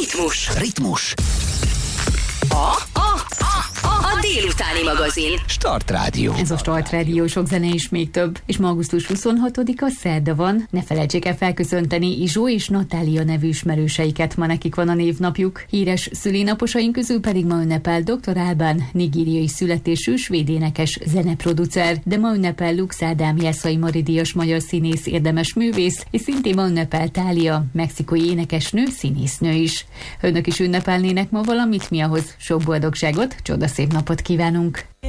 Ritmus. A délutáni magazin. Start Rádió. Ez a Start Rádió, sok zene és még több. És ma augusztus 26-a szerda van. Ne felejtsék el felköszönteni Izsó és Natália nevű ismerőseiket, ma nekik van a névnapjuk. Híres szülinaposaink közül pedig ma ünnepel Dr. Albán, nigériai születésű svéd énekes, zeneproducer, de ma ünnepel Lux Ádám, Jászai Mari díjas magyar színész, érdemes művész, és szintén ma ünnepel Tália, mexikói énekesnő, színésznő is. Önök is ünnepelnének ma valamit, mi ahhoz sok boldogságot, csodaszép napot kívánunk!